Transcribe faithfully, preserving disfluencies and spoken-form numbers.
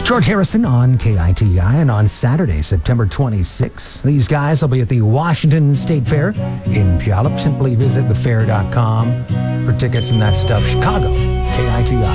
George Harrison on K I T I, and on Saturday, September twenty-sixth, these guys will be at the Washington State Fair in Puyallup. Simply visit the fair dot com for tickets and that stuff. Chicago, K I T I.